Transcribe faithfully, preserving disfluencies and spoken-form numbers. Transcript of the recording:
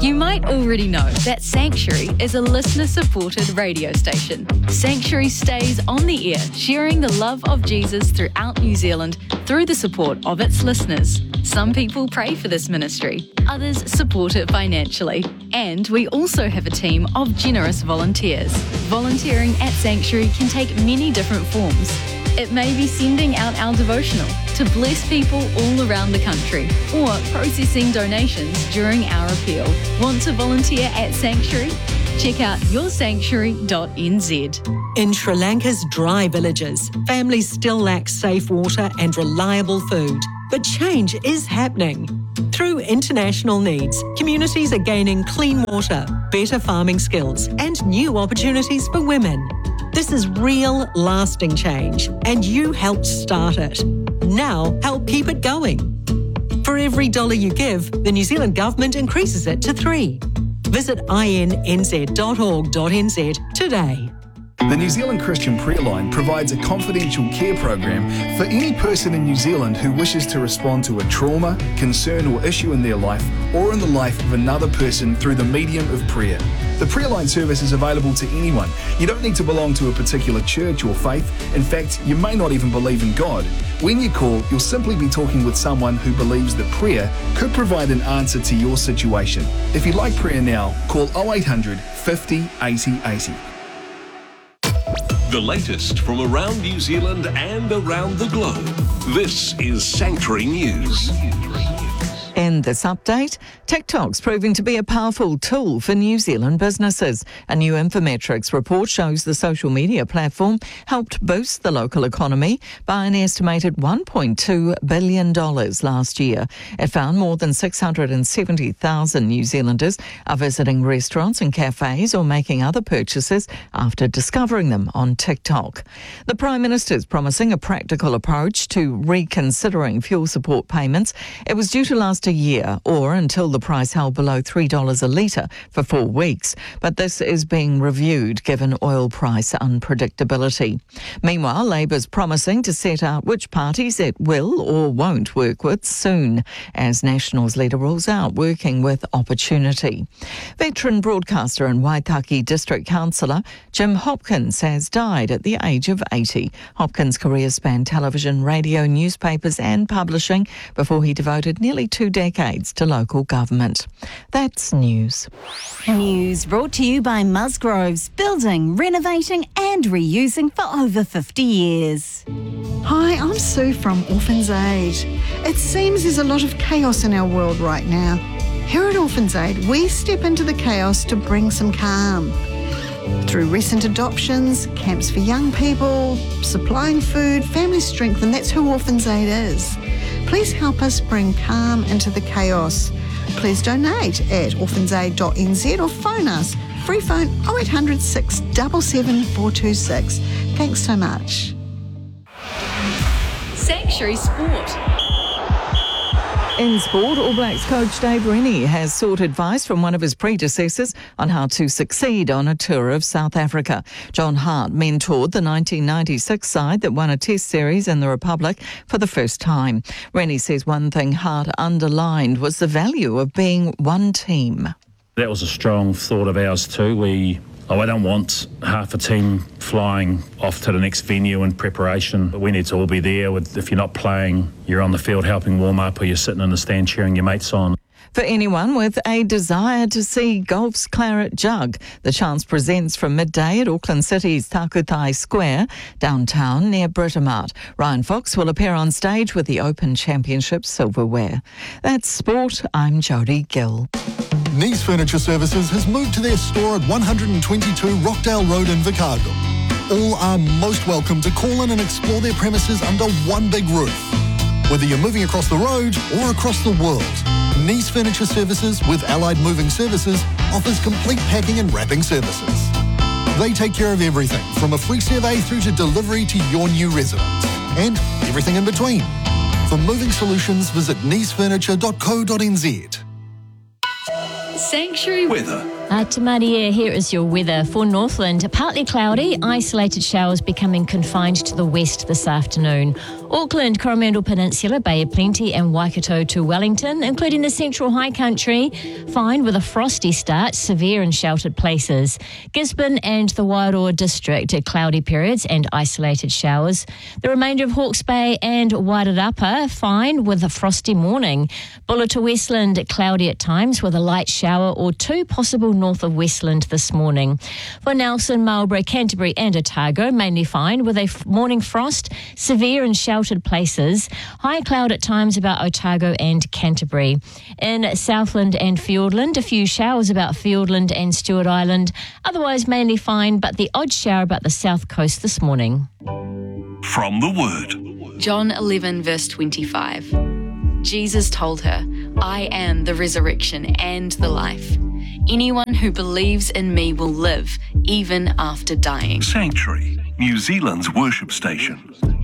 You might already know that Sanctuary is a listener-supported radio station. Sanctuary stays on the air, sharing the love of Jesus throughout New Zealand through the support of its listeners. Some people pray for this ministry, others support it financially. And we also have a team of generous volunteers. Volunteering at Sanctuary can take many different forms. It may be sending out our devotional to bless people all around the country, or processing donations during our appeal. Want to volunteer at Sanctuary? Check out your sanctuary dot n z. In Sri Lanka's dry villages, families still lack safe water and reliable food. But change is happening. Through international needs, communities are gaining clean water, better farming skills, and new opportunities for women. This is real, lasting change, and you helped start it. Now, help keep it going. For every dollar you give, the New Zealand Government increases it to three. Visit i n n z dot org dot n z today. The New Zealand Christian Prayer Line provides a confidential care program for any person in New Zealand who wishes to respond to a trauma, concern or issue in their life or in the life of another person through the medium of prayer. The Prayer Line service is available to anyone. You don't need to belong to a particular church or faith. In fact, you may not even believe in God. When you call, you'll simply be talking with someone who believes that prayer could provide an answer to your situation. If you'd like prayer now, call oh eight hundred, fifty, eighty, eighty. The latest from around New Zealand and around the globe. This is Sanctuary News. In this update, TikTok's proving to be a powerful tool for New Zealand businesses. A new Infometrics report shows the social media platform helped boost the local economy by an estimated one point two billion dollars last year. It found more than six hundred seventy thousand New Zealanders are visiting restaurants and cafes or making other purchases after discovering them on TikTok. The Prime Minister is promising a practical approach to reconsidering fuel support payments. It was due to last a year, or until the price held below three dollars a litre for four weeks. But this is being reviewed given oil price unpredictability. Meanwhile, Labour's promising to set out which parties it will or won't work with soon, as Nationals leader rules out working with Opportunity. Veteran broadcaster and Waitaki District Councillor Jim Hopkins has died at the age of eighty. Hopkins' career spanned television, radio, newspapers and publishing before he devoted nearly two decades to local government. That's news. News brought to you by Musgroves, building, renovating and reusing for over fifty years. Hi, I'm Sue from Orphans Aid. It seems there's a lot of chaos in our world right now. Here at Orphans Aid, we step into the chaos to bring some calm. Through recent adoptions, camps for young people, supplying food, family strength, and that's who Orphans Aid is. Please help us bring calm into the chaos. Please donate at orphans aid dot n z or phone us. Free phone oh eight hundred, six seven seven, four two six. Thanks so much. Sanctuary Sport. In sport, All Blacks coach Dave Rennie has sought advice from one of his predecessors on how to succeed on a tour of South Africa. John Hart mentored the nineteen ninety-six side that won a Test series in the Republic for the first time. Rennie says one thing Hart underlined was the value of being one team. That was a strong thought of ours too. We Oh, I don't want half a team flying off to the next venue in preparation. We need to all be there. With, if you're not playing, you're on the field helping warm up, or you're sitting in the stand cheering your mates on. For anyone with a desire to see golf's claret jug, the chance presents from midday at Auckland City's Takutai Square, downtown near Britomart. Ryan Fox will appear on stage with the Open Championship silverware. That's sport. I'm Jodie Gill. Nice Furniture Services has moved to their store at one twenty-two Rockdale Road in Vicargo. All are most welcome to call in and explore their premises under one big roof. Whether you're moving across the road or across the world, Nice Furniture Services with Allied Moving Services offers complete packing and wrapping services. They take care of everything from a free survey through to delivery to your new residence and everything in between. For moving solutions, visit nice furniture dot co dot n z. Sanctuary Weather. Uh, Te Maria, here is your weather for Northland. Partly cloudy, isolated showers becoming confined to the west this afternoon. Auckland, Coromandel Peninsula, Bay of Plenty and Waikato to Wellington, including the central high country, fine with a frosty start, severe in sheltered places. Gisborne and the Wairoa district, cloudy periods and isolated showers. The remainder of Hawke's Bay and Wairarapa, fine with a frosty morning. Bulla to Westland, cloudy at times with a light shower or two possible north of Westland this morning. For Nelson, Marlborough, Canterbury and Otago, mainly fine with a f- morning frost, severe in sheltered places. High cloud at times about Otago and Canterbury. In Southland and Fiordland, a few showers about Fiordland and Stewart Island. Otherwise mainly fine, but the odd shower about the south coast this morning. From the Word. John eleven verse twenty-five. Jesus told her, I am the resurrection and the life. Anyone who believes in me will live, even after dying. Sanctuary, New Zealand's worship station.